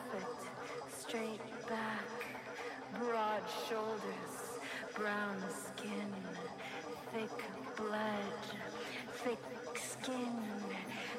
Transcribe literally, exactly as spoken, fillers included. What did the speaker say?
perfect, straight back, broad shoulders, brown skin, thick